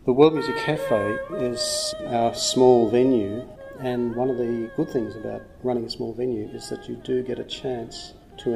The World Music Cafe is our small venue, and one of the good things about running a small venue is that you do get a chance